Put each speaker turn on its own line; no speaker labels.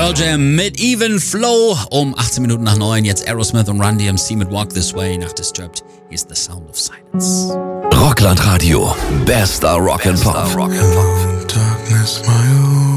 Pearl Jam mit Even Flow um 18 Minuten nach 9. Jetzt Aerosmith und Run DMC mit Walk This Way nach Disturbed. Hier ist The Sound of Silence.
Rockland Radio. Bester Rock and Pop.
Darkness, my own.